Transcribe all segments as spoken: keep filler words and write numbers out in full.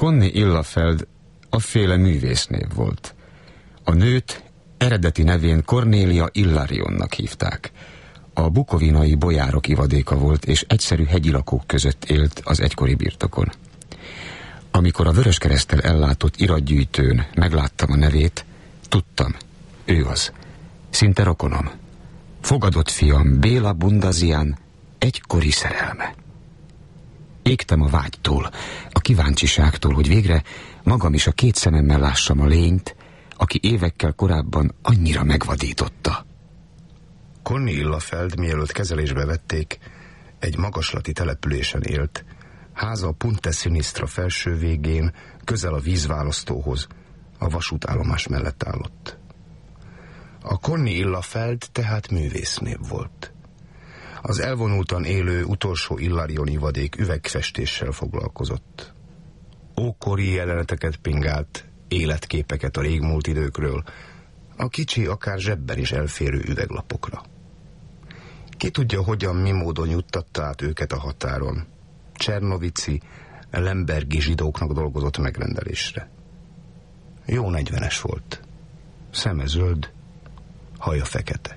Connie Illafeld afféle művésznév volt. A nőt eredeti nevén Cornélia Illarionnak hívták. A bukovinai bojárok ivadéka volt, és egyszerű hegyi lakók között élt az egykori birtokon. Amikor a Vöröskereszttel ellátott iratgyűjtőn megláttam a nevét, tudtam, ő az. Szinte rokonom. Fogadott fiam Béla Bundazian egykori szerelme. Égtem a vágytól, a kíváncsiságtól, hogy végre magam is a két szememmel lássam a lényt, aki évekkel korábban annyira megvadította. Connie Illafeld, mielőtt kezelésbe vették, egy magaslati településen élt. Háza a Punta Sinistra felső végén, közel a vízválasztóhoz, a vasútállomás mellett állott. A Connie Illafeld tehát művésznév volt. Az elvonultan élő utolsó Illarion ivadék üvegfestéssel foglalkozott. Ókori jeleneteket pingált, életképeket a régmúlt időkről, a kicsi, akár zsebben is elférő üveglapokra. Ki tudja, hogyan, mi módon juttatta át őket a határon. Csernovici, lembergi zsidóknak dolgozott megrendelésre. Jó negyvenes volt. Szeme zöld, haja fekete.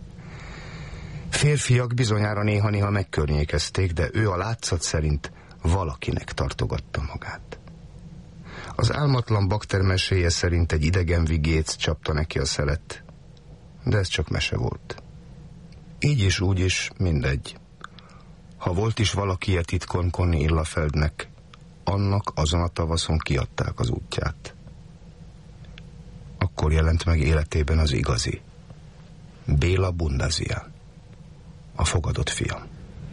Férfiak bizonyára néha-néha megkörnyékezték, de ő a látszat szerint valakinek tartogatta magát. Az álmatlan bakter meséje szerint egy idegen vigéc csapta neki a szelet, de ez csak mese volt. Így is, úgy is, mindegy. Ha volt is valaki e titkon Connie Illafeldnek, annak azon a tavaszon kiadták az útját. Akkor jelent meg életében az igazi. Béla Bundazian, a fogadott fiam.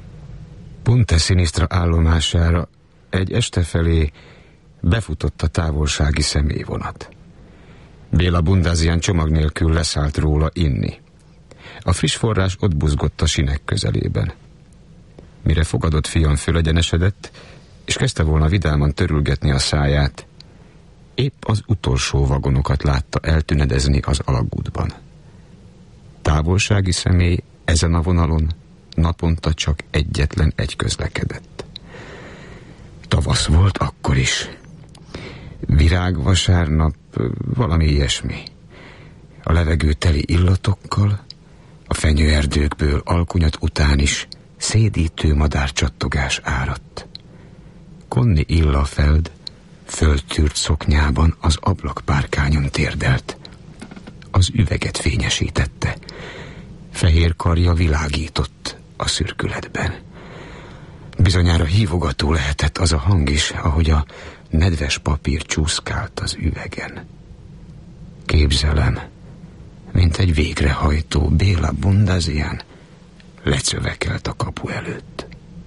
Punta Sinistra állomására egy este felé befutott a távolsági személyvonat. Béla Bundazian csomag nélkül leszállt róla inni. A friss forrás ott buzgott a sinek közelében. Mire fogadott fiam fölegyenesedett, és kezdte volna vidáman törülgetni a száját, épp az utolsó vagonokat látta eltünedezni az alagútban. Távolsági személy ezen a vonalon naponta csak egyetlen egy közlekedett. Tavasz volt akkor is. Virágvasárnap, valami ilyesmi. A levegő teli illatokkal, a fenyőerdőkből alkonyat után is szédítő madárcsattogás áradt. Connie Illafeld föltűrt szoknyában az ablakpárkányon térdelt. Az üveget fényesítette. Fehér karja világított a szürkületben. Bizonyára hívogató lehetett az a hang is, ahogy a nedves papír csúszkált az üvegen. Képzelem, mint egy végrehajtó Béla Bundazian lecövekelt a kapu előtt.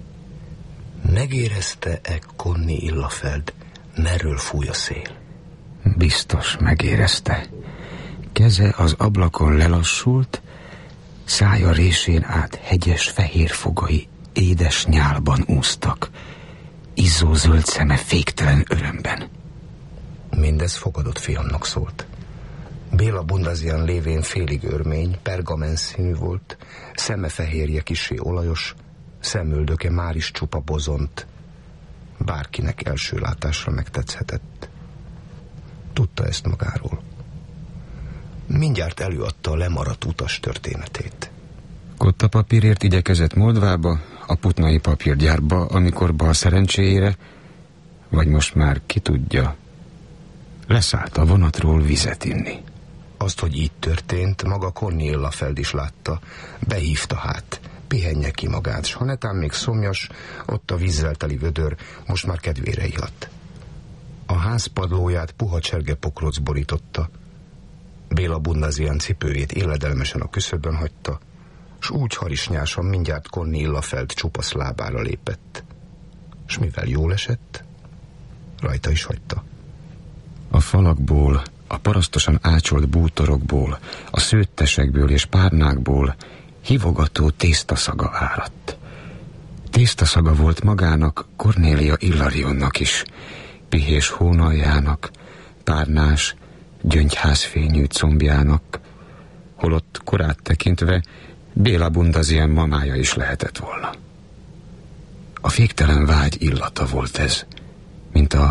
Megérezte-e Connie Illafeld, merről fúj a szél? Biztos megérezte. Keze az ablakon lelassult, szája résén át hegyes fehér fogai édes nyálban úsztak, izzó zöld szeme féktelen örömben. Mindez fogadott fiamnak szólt. Béla Bundazian lévén félig örmény, pergamen színű volt, szeme fehérje kissé olajos, szemöldöke már is csupa bozont. Bárkinek első látásra megtetszhetett. Tudta ezt magáról. Mindjárt előadta a lemaradt utas történetét. Kotta papírért igyekezett Moldvába, a putnai papírgyárba, amikor bal szerencséjére, vagy most már ki tudja, leszállt a vonatról vizet inni. Azt, hogy így történt, maga Connie Illafeld is látta, behívta hát, pihenje ki magát, s ha netán még szomjas, ott a vízzel teli vödör most már kedvére ihadt. A ház padlóját puha cserge pokroc borította, Béla Bundazian cipőjét illedelmesen a küszöbön hagyta, s úgy harisnyásan mindjárt Connie Illafeld csupasz lábára lépett. S mivel jól esett, rajta is hagyta. A falakból, a parasztosan ácsolt bútorokból, a szőttesekből és párnákból hívogató tésztaszaga áradt. Tésztaszaga volt magának, Cornélia Illarionnak is, pihés hónaljának, párnás, gyöngyházfényű combjának, holott korát tekintve Béla Bundazian mamája is lehetett volna. A féktelen vágy illata volt ez, mint a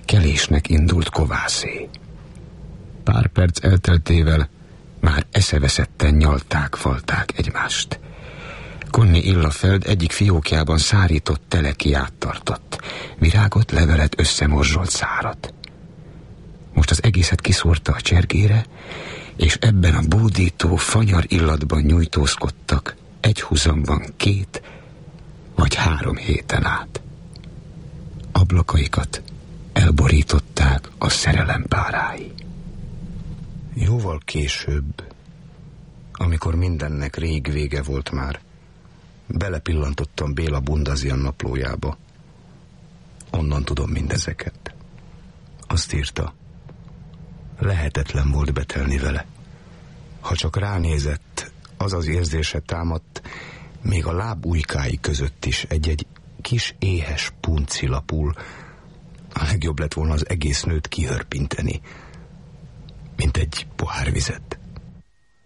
kelésnek indult kovászé. Pár perc elteltével már eszeveszetten nyalták-falták egymást. Connie Illafeld egyik fiókjában szárított telekiát tartott, virágot, levelet, összemorzsolt szárat. Most az egészet kiszórta a csergére, és ebben a bódító, fanyar illatban nyújtózkodtak egyhuzamban két vagy három héten át. Ablakaikat elborították a szerelem párái. Jóval később, amikor mindennek rég vége volt már, belepillantottam Béla Bundazian naplójába. Onnan tudom mindezeket. Azt írta, lehetetlen volt betelni vele. Ha csak ránézett, az az érzése támadt, még a lábujkái között is egy-egy kis éhes punci lapul. A legjobb lett volna az egész nőt kihörpinteni, mint egy pohár vizet.